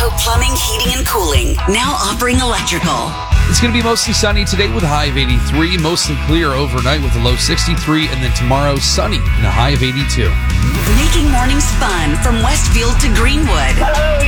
Idaho Plumbing, Heating, and Cooling, now offering electrical. It's going to be mostly sunny today with a high of 83, mostly clear overnight with a low 63, and then tomorrow sunny and a high of 82. Making mornings fun from Westfield to Greenwood.